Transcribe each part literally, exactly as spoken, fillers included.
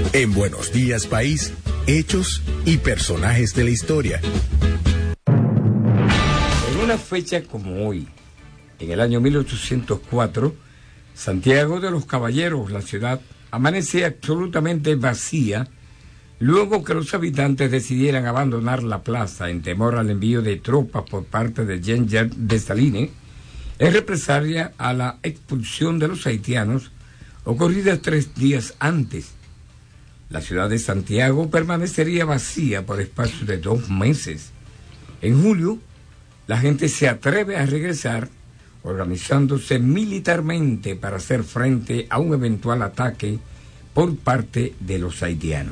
En Buenos Días País, hechos y personajes de la historia. En una fecha como hoy, en el año mil ochocientos cuatro, Santiago de los Caballeros, la ciudad, amanece absolutamente vacía luego que los habitantes decidieran abandonar la plaza en temor al envío de tropas por parte de Jean Dessalines en represalia a la expulsión de los haitianos ocurrida tres días antes. La ciudad de Santiago permanecería vacía por espacio de dos meses. En julio, la gente se atreve a regresar, organizándose militarmente para hacer frente a un eventual ataque por parte de los haitianos.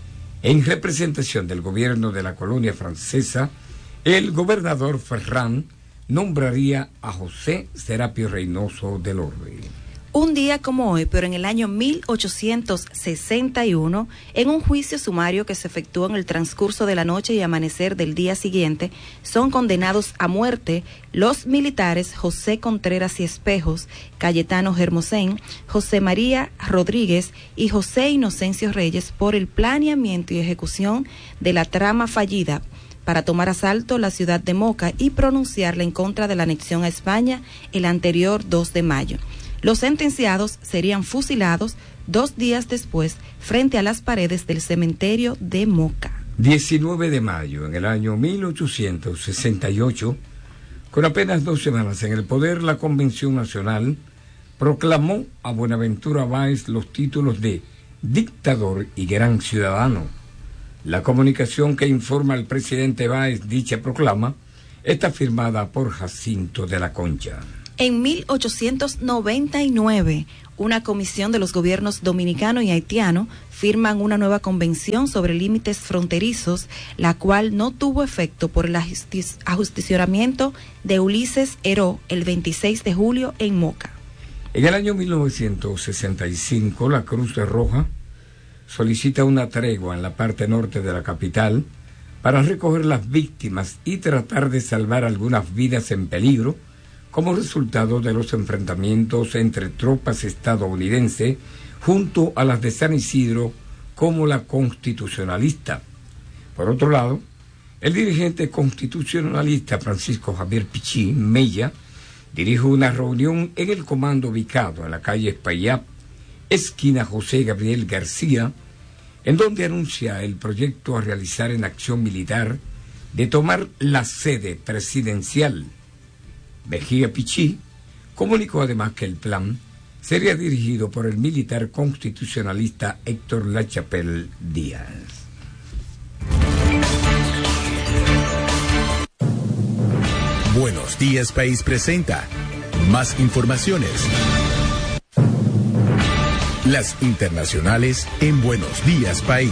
En representación del gobierno de la colonia francesa, el gobernador Ferrand nombraría a José Serapio Reynoso del Orbe. Un día como hoy, pero en el año mil ochocientos sesenta y uno, en un juicio sumario que se efectuó en el transcurso de la noche y amanecer del día siguiente, son condenados a muerte los militares José Contreras y Espejos, Cayetano Hermosén, José María Rodríguez y José Inocencio Reyes por el planeamiento y ejecución de la trama fallida para tomar asalto la ciudad de Moca y pronunciarla en contra de la anexión a España el anterior dos de mayo. Los sentenciados serían fusilados dos días después frente a las paredes del cementerio de Moca. diecinueve de mayo, en el año mil ochocientos sesenta y ocho, con apenas dos semanas en el poder, la Convención Nacional proclamó a Buenaventura Báez los títulos de dictador y gran ciudadano. La comunicación que informa al presidente Báez dicha proclama está firmada por Jacinto de la Concha. En mil ochocientos noventa y nueve, una comisión de los gobiernos dominicano y haitiano firman una nueva convención sobre límites fronterizos, la cual no tuvo efecto por el ajustic- ajusticionamiento de Ulises Heró el veintiséis de julio en Moca. En el año mil novecientos sesenta y cinco, la Cruz Roja solicita una tregua en la parte norte de la capital para recoger las víctimas y tratar de salvar algunas vidas en peligro como resultado de los enfrentamientos entre tropas estadounidenses junto a las de San Isidro como la Constitucionalista. Por otro lado, el dirigente constitucionalista Francisco Javier Pichí Mella dirigió una reunión en el comando ubicado en la calle Espaillá, esquina José Gabriel García, en donde anuncia el proyecto a realizar en acción militar de tomar la sede presidencial. Mejía Pichí comunicó además que el plan sería dirigido por el militar constitucionalista Héctor Lachapelle Díaz. Buenos Días País presenta más informaciones. Las internacionales en Buenos Días País.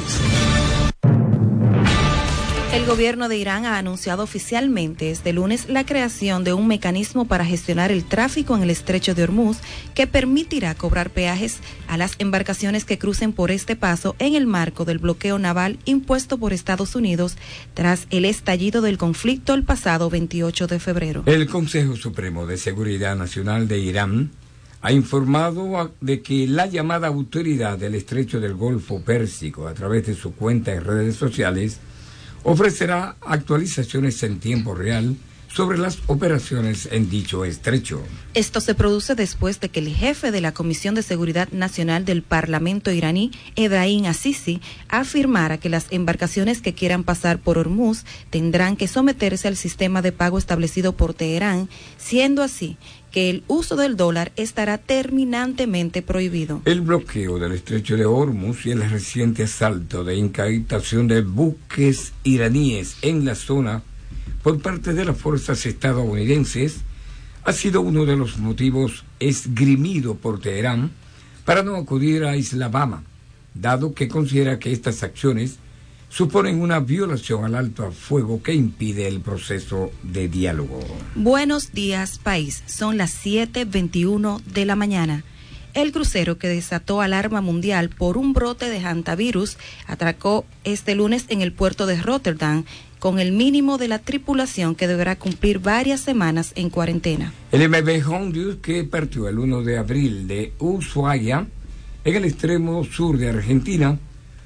El gobierno de Irán ha anunciado oficialmente este lunes la creación de un mecanismo para gestionar el tráfico en el estrecho de Hormuz que permitirá cobrar peajes a las embarcaciones que crucen por este paso en el marco del bloqueo naval impuesto por Estados Unidos tras el estallido del conflicto el pasado veintiocho de febrero. El Consejo Supremo de Seguridad Nacional de Irán ha informado de que la llamada Autoridad del Estrecho del Golfo Pérsico, a través de su cuenta en redes sociales, ofrecerá actualizaciones en tiempo real sobre las operaciones en dicho estrecho. Esto se produce después de que el jefe de la Comisión de Seguridad Nacional del Parlamento iraní, Ebrahim Azizi, afirmara que las embarcaciones que quieran pasar por Hormuz tendrán que someterse al sistema de pago establecido por Teherán, siendo así que el uso del dólar estará terminantemente prohibido. El bloqueo del estrecho de Hormuz y el reciente asalto de incautación de buques iraníes en la zona por parte de las fuerzas estadounidenses ha sido uno de los motivos esgrimido por Teherán para no acudir a Islamabad, dado que considera que estas acciones suponen una violación al alto al fuego que impide el proceso de diálogo. Buenos días, país. Son las siete veintiuno de la mañana. El crucero que desató alarma mundial por un brote de hantavirus atracó este lunes en el puerto de Rotterdam con el mínimo de la tripulación que deberá cumplir varias semanas en cuarentena. El M V Hondius, que partió el primero de abril de Ushuaia, en el extremo sur de Argentina,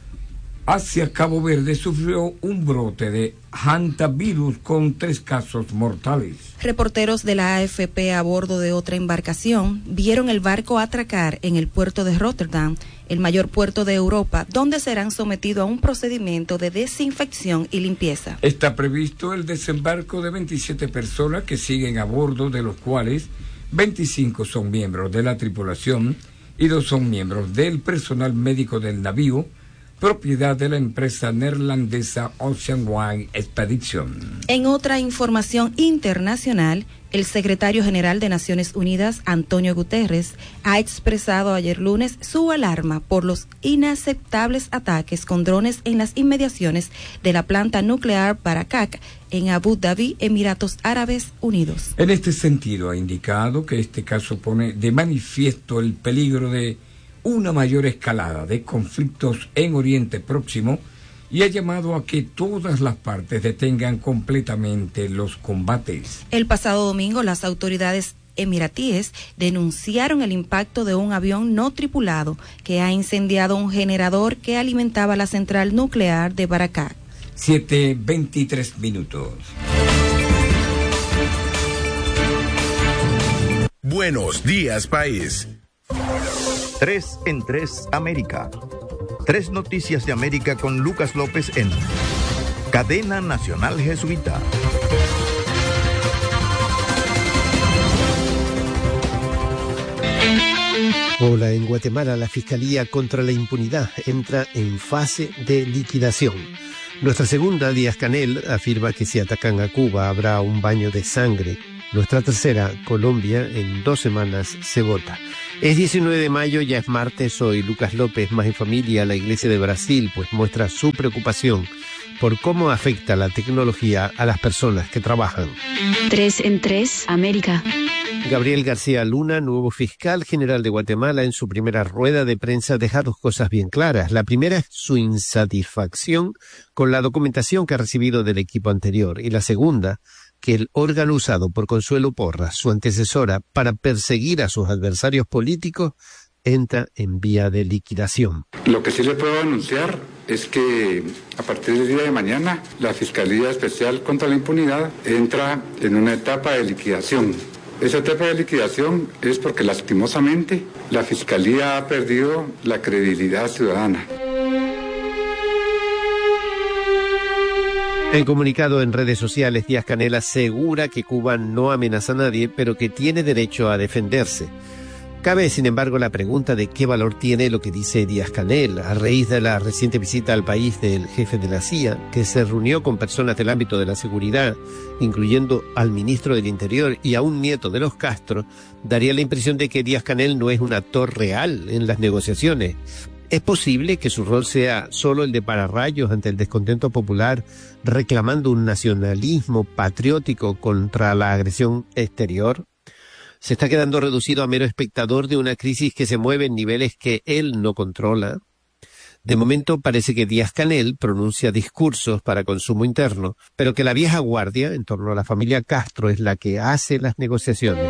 hacia Cabo Verde sufrió un brote de hantavirus con tres casos mortales. Reporteros de la A F P a bordo de otra embarcación vieron el barco atracar en el puerto de Rotterdam, el mayor puerto de Europa, donde serán sometidos a un procedimiento de desinfección y limpieza. Está previsto el desembarco de veintisiete personas que siguen a bordo, de los cuales veinticinco son miembros de la tripulación y dos son miembros del personal médico del navío, propiedad de la empresa neerlandesa Ocean Wine Expedition. En otra información internacional, el secretario general de Naciones Unidas, Antonio Guterres, ha expresado ayer lunes su alarma por los inaceptables ataques con drones en las inmediaciones de la planta nuclear Barakak en Abu Dhabi, Emiratos Árabes Unidos. En este sentido, ha indicado que este caso pone de manifiesto el peligro de una mayor escalada de conflictos en Oriente Próximo y ha llamado a que todas las partes detengan completamente los combates. El pasado domingo, las autoridades emiratíes denunciaron el impacto de un avión no tripulado que ha incendiado un generador que alimentaba la central nuclear de Barakak. siete veintitrés minutos. Buenos días, país. Tres en Tres América. Tres noticias de América con Lucas López en Cadena Nacional Jesuita. Hola, en Guatemala la Fiscalía contra la Impunidad entra en fase de liquidación. Nuestra segunda, Díaz-Canel, afirma que si atacan a Cuba habrá un baño de sangre. Nuestra tercera, Colombia, en dos semanas se vota. Es diecinueve de mayo, ya es martes, soy Lucas López, Más en Familia. La Iglesia de Brasil pues muestra su preocupación por cómo afecta la tecnología a las personas que trabajan. Tres en Tres América. Gabriel García Luna, nuevo fiscal general de Guatemala, en su primera rueda de prensa deja dos cosas bien claras. La primera es su insatisfacción con la documentación que ha recibido del equipo anterior, y la segunda, que el órgano usado por Consuelo Porras, su antecesora, para perseguir a sus adversarios políticos, entra en vía de liquidación. Lo que sí le puedo anunciar es que a partir del día de mañana la Fiscalía Especial contra la Impunidad entra en una etapa de liquidación. Esa etapa de liquidación es porque lastimosamente la Fiscalía ha perdido la credibilidad ciudadana. En comunicado en redes sociales, Díaz-Canel asegura que Cuba no amenaza a nadie, pero que tiene derecho a defenderse. Cabe, sin embargo, la pregunta de qué valor tiene lo que dice Díaz-Canel a raíz de la reciente visita al país del jefe de la C I A, que se reunió con personas del ámbito de la seguridad, incluyendo al ministro del Interior y a un nieto de los Castro. Daría la impresión de que Díaz-Canel no es un actor real en las negociaciones. ¿Es posible que su rol sea solo el de pararrayos ante el descontento popular, reclamando un nacionalismo patriótico contra la agresión exterior? ¿Se está quedando reducido a mero espectador de una crisis que se mueve en niveles que él no controla? De momento parece que Díaz-Canel pronuncia discursos para consumo interno, pero que la vieja guardia en torno a la familia Castro es la que hace las negociaciones.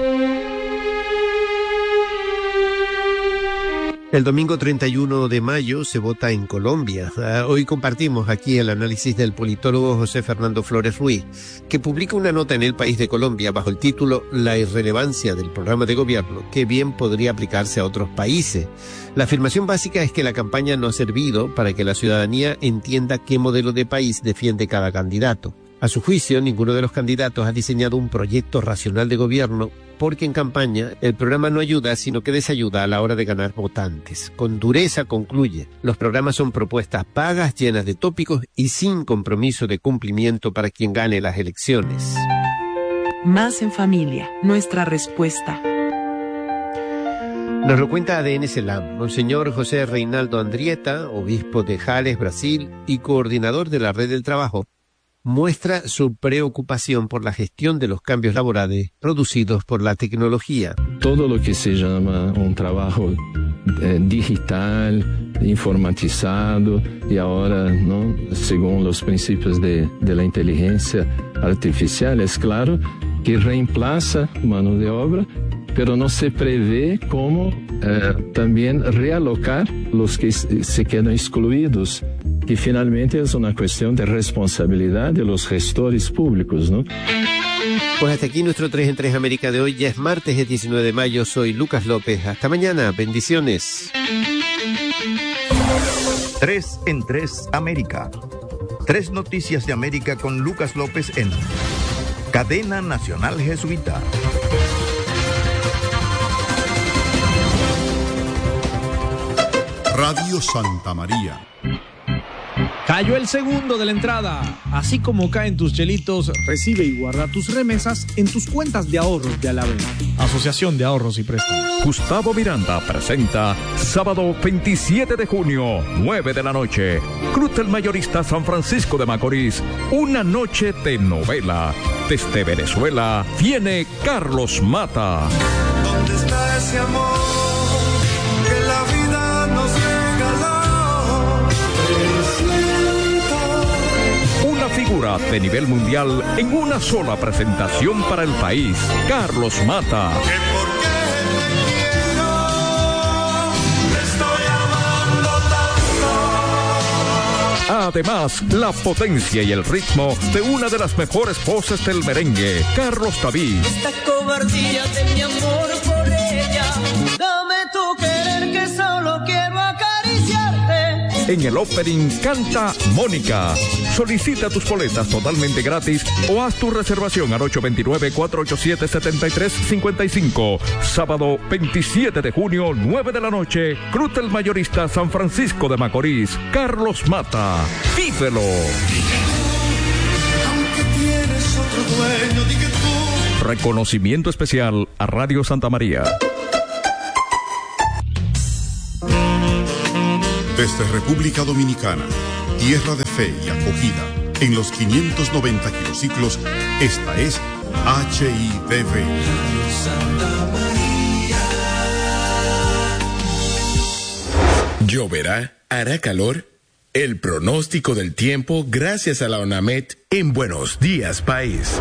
El domingo treinta y uno de mayo se vota en Colombia. Uh, hoy compartimos aquí el análisis del politólogo José Fernando Flores Ruiz, que publica una nota en El País de Colombia bajo el título La irrelevancia del programa de gobierno, que bien podría aplicarse a otros países. La afirmación básica es que la campaña no ha servido para que la ciudadanía entienda qué modelo de país defiende cada candidato. A su juicio, ninguno de los candidatos ha diseñado un proyecto racional de gobierno, porque en campaña el programa no ayuda, sino que desayuda a la hora de ganar votantes. Con dureza concluye: los programas son propuestas vagas, llenas de tópicos y sin compromiso de cumplimiento para quien gane las elecciones. Más en Familia, nuestra respuesta. Nos lo cuenta A D N Selam, Monseñor José Reinaldo Andrieta, obispo de Jales, Brasil, y coordinador de la Red del Trabajo, muestra su preocupación por la gestión de los cambios laborales producidos por la tecnología. Todo lo que se llama un trabajo eh, digital, informatizado y ahora, ¿no?, según los principios de, de la inteligencia artificial, es claro que reemplaza mano de obra, pero no se prevé cómo eh, también realocar los que se quedan excluidos que finalmente es una cuestión de responsabilidad de los gestores públicos, ¿no? Pues hasta aquí nuestro tres en tres América de hoy. Ya es martes, es diecinueve de mayo. Soy Lucas López. Hasta mañana. Bendiciones. tres en tres América. Tres noticias de América con Lucas López en Cadena Nacional Jesuita. Radio Santa María. Cayó el segundo de la entrada. Así como caen tus chelitos, recibe y guarda tus remesas en tus cuentas de ahorros de Alavés. Asociación de Ahorros y Préstamos. Gustavo Miranda presenta sábado veintisiete de junio, nueve de la noche. Cruz del Mayorista San Francisco de Macorís. Una noche de novela. Desde Venezuela viene Carlos Mata. ¿Dónde está ese amor que la vida nos regaló? Una figura de nivel mundial en una sola presentación para el país. Carlos Mata. Que porque te quiero, te estoy amando tanto. Además, la potencia y el ritmo de una de las mejores voces del merengue, Carlos David. Esta cobardía de mi amor por ella, dame tu querer que solo quiero acariciarte. En el opening canta Mónica. Solicita tus boletas totalmente gratis o haz tu reservación al ocho dos nueve, cuatro ocho siete, siete tres cinco cinco. Sábado veintisiete de junio, nueve de la noche, Cruz del Mayorista San Francisco de Macorís. Carlos Mata. ¡Vívelo! Aunque tienes otro dueño, di que tú. Reconocimiento especial a Radio Santa María. Desde República Dominicana, tierra de fe y acogida, en los quinientos noventa kilociclos, esta es H I D V. ¿Lloverá? ¿Hará calor? El pronóstico del tiempo gracias a la ONAMED en Buenos Días País.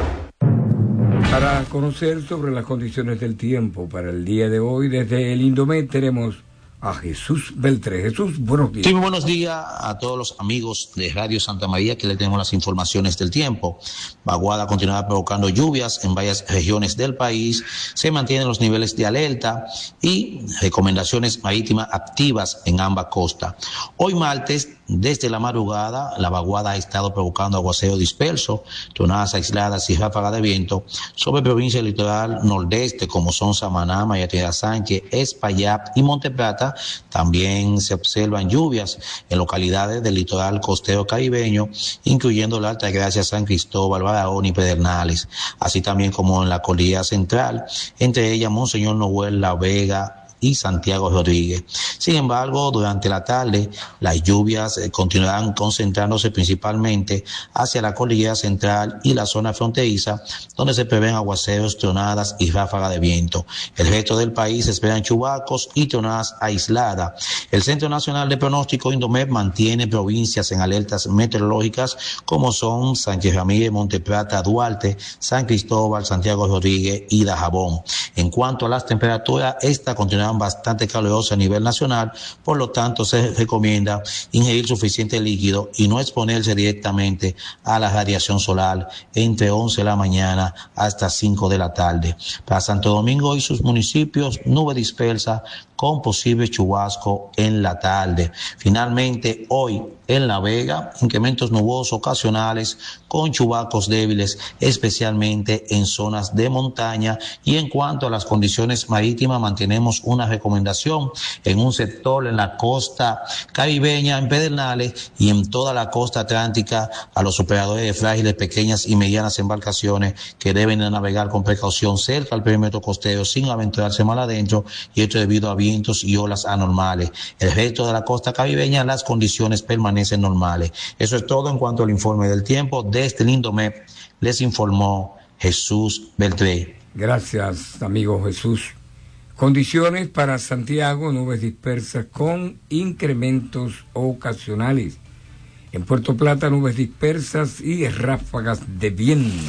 Para conocer sobre las condiciones del tiempo para el día de hoy, desde el Indomet tenemos a Jesús Beltré. Jesús, buenos días. Sí, muy buenos días a todos los amigos de Radio Santa María, que le tenemos las informaciones del tiempo. Vaguada continuará provocando lluvias en varias regiones del país. Se mantienen los niveles de alerta y recomendaciones marítimas activas en ambas costas. Hoy martes, desde la madrugada, la vaguada ha estado provocando aguacero disperso, tronadas aisladas y ráfagas de viento sobre provincias del litoral nordeste, como son Samaná, Mayatina Sánchez, Espaillat y Monte Plata. También se observan lluvias en localidades del litoral costero caribeño, incluyendo la Altagracia, San Cristóbal, Barahona y Pedernales, así también como en la cordillera central, entre ellas Monseñor Noel, La Vega y Santiago Rodríguez. Sin embargo, durante la tarde, las lluvias eh, continuarán concentrándose principalmente hacia la cordillera central y la zona fronteriza, donde se prevén aguaceros, tronadas y ráfagas de viento. El resto del país se esperan chubascos y tronadas aisladas. El Centro Nacional de Pronóstico Indomet mantiene provincias en alertas meteorológicas como son Sánchez Ramírez, Monte Plata, Duarte, San Cristóbal, Santiago Rodríguez y Dajabón. En cuanto a las temperaturas, esta continuará bastante calurosa a nivel nacional, por lo tanto se recomienda ingerir suficiente líquido y no exponerse directamente a la radiación solar entre once de la mañana hasta cinco de la tarde. Para Santo Domingo y sus municipios, nube dispersa con posible chubasco en la tarde. Finalmente, hoy en La Vega, incrementos nubosos ocasionales con chubascos débiles, especialmente en zonas de montaña. Y en cuanto a las condiciones marítimas, mantenemos una recomendación en un sector en la costa caribeña, en Pedernales, y en toda la costa atlántica a los operadores de frágiles, pequeñas y medianas embarcaciones que deben de navegar con precaución cerca al perímetro costero sin aventurarse mal adentro, y esto debido a vientos y olas anormales. El resto de la costa caribeña, las condiciones permanecen normales. Eso es todo en cuanto al informe del tiempo. Desde el Indomet les informó Jesús Beltré. Gracias, amigo Jesús. Condiciones para Santiago: nubes dispersas con incrementos ocasionales. En Puerto Plata, nubes dispersas y ráfagas de viento.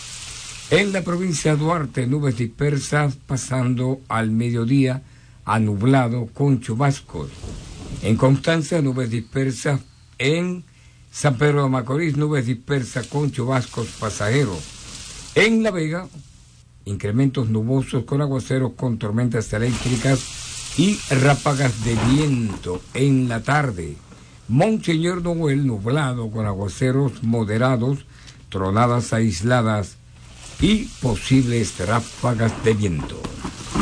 En la provincia de Duarte, nubes dispersas pasando al mediodía a nublado con chubascos. En Constanza, nubes dispersas En San Pedro de Macorís, nubes dispersas con chubascos pasajeros. En La Vega, incrementos nubosos con aguaceros con tormentas eléctricas y ráfagas de viento en la tarde. Monseñor Noel, nublado con aguaceros moderados, tronadas aisladas y posibles ráfagas de viento.